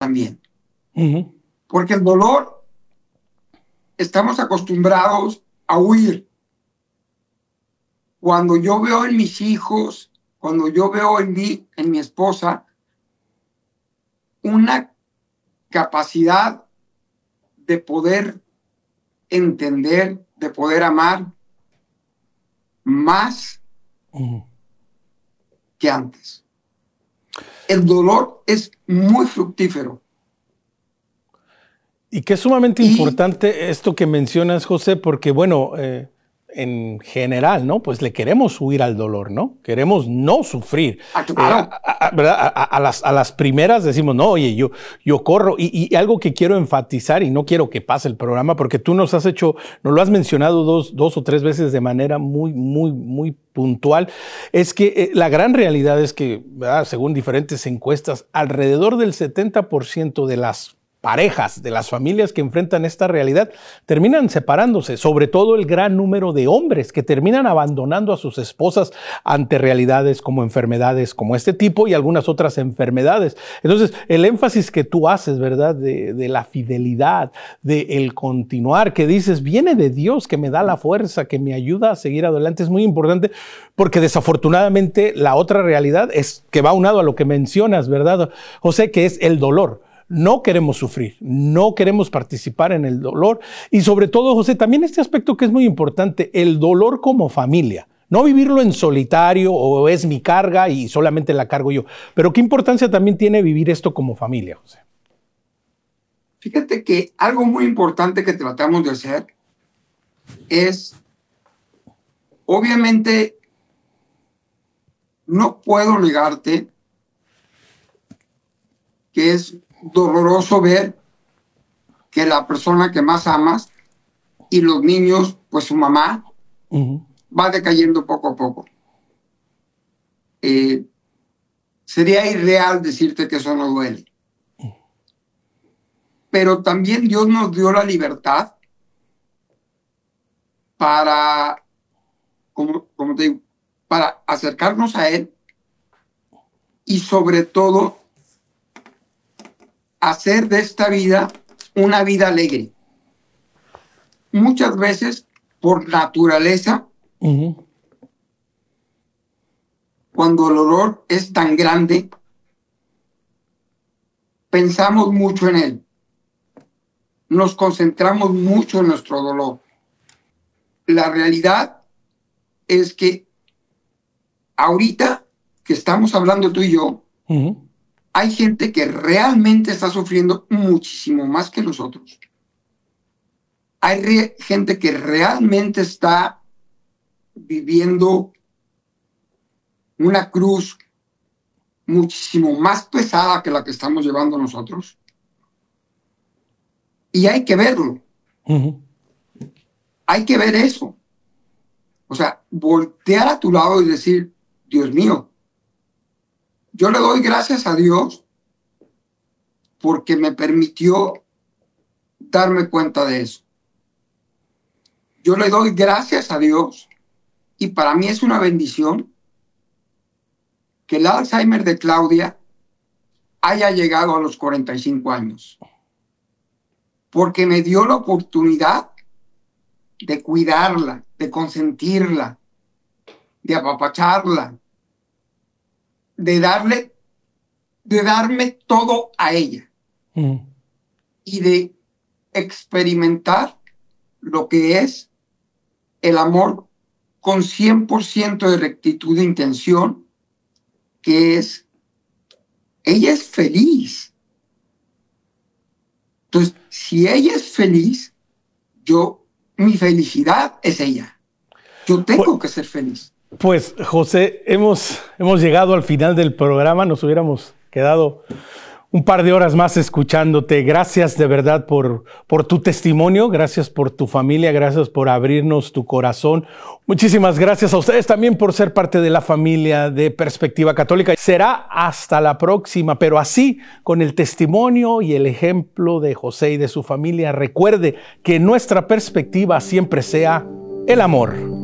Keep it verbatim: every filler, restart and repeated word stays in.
también. Uh-huh. Porque el dolor, estamos acostumbrados a huir. Cuando yo veo en mis hijos, cuando yo veo en mí, en mi esposa, una capacidad de poder entender, de poder amar más uh-huh. que antes. El dolor es muy fructífero. Y que es sumamente y, importante esto que mencionas, José, porque bueno, eh, en general, ¿no? Pues le queremos huir al dolor, ¿no? Queremos no sufrir. Ah, claro. Eh, a, a, ¿verdad? A, a, las, a las primeras decimos, no, oye, yo, yo corro. Y, y algo que quiero enfatizar, y no quiero que pase el programa, porque tú nos has hecho, nos lo has mencionado dos, dos o tres veces de manera muy, muy, muy puntual, es que eh, la gran realidad es que, ¿verdad? Según diferentes encuestas, alrededor del setenta por ciento de las parejas, de las familias que enfrentan esta realidad, terminan separándose, sobre todo el gran número de hombres que terminan abandonando a sus esposas ante realidades como enfermedades como este tipo y algunas otras enfermedades. Entonces, el énfasis que tú haces, ¿verdad?, de, de la fidelidad, de el continuar, que dices, viene de Dios, que me da la fuerza, que me ayuda a seguir adelante, es muy importante, porque desafortunadamente la otra realidad es que va unado a lo que mencionas, ¿verdad, José?, que es el dolor. No queremos sufrir, no queremos participar en el dolor y sobre todo, José, también este aspecto que es muy importante, el dolor como familia. No vivirlo en solitario o es mi carga y solamente la cargo yo. Pero ¿qué importancia también tiene vivir esto como familia, José? Fíjate que algo muy importante que tratamos de hacer es, obviamente, no puedo negarte que es doloroso ver que la persona que más amas y los niños, pues su mamá, uh-huh. va decayendo poco a poco. Eh, sería irreal decirte que eso no duele. Pero también Dios nos dio la libertad para, como, como te digo, para acercarnos a Él y sobre todo hacer de esta vida una vida alegre. Muchas veces, por naturaleza, uh-huh. cuando el dolor es tan grande, pensamos mucho en él. Nos concentramos mucho en nuestro dolor. La realidad es que ahorita que estamos hablando tú y yo, uh-huh. hay gente que realmente está sufriendo muchísimo más que nosotros. Hay re- gente que realmente está viviendo una cruz muchísimo más pesada que la que estamos llevando nosotros. Y hay que verlo. Uh-huh. Hay que ver eso. O sea, voltear a tu lado y decir, Dios mío, yo le doy gracias a Dios porque me permitió darme cuenta de eso. Yo le doy gracias a Dios y para mí es una bendición que el Alzheimer de Claudia haya llegado a los cuarenta y cinco años. Porque me dio la oportunidad de cuidarla, de consentirla, de apapacharla, de darle, de darme todo a ella. Mm. Y de experimentar lo que es el amor con cien por ciento de rectitud de intención, que es, ella es feliz. Entonces, si ella es feliz, yo, mi felicidad es ella. Yo tengo pues, que ser feliz. Pues, José, hemos, hemos llegado al final del programa, nos hubiéramos quedado un par de horas más escuchándote. Gracias de verdad por, por tu testimonio, gracias por tu familia, gracias por abrirnos tu corazón. Muchísimas gracias a ustedes también por ser parte de la familia de Perspectiva Católica. Será hasta la próxima, pero así, con el testimonio y el ejemplo de José y de su familia, recuerde que nuestra perspectiva siempre sea el amor.